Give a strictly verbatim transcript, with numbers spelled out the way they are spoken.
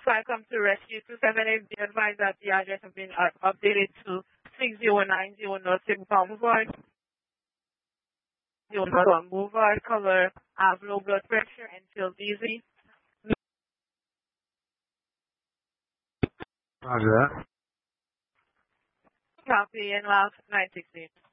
five come to rescue. two seven eight, be advised that the address has been uh, updated to six zero nine zero North St. Paul Boulevard. Zero North Boulevard, color, have low blood pressure and feel dizzy. Roger that. Copy and last nine sixteen.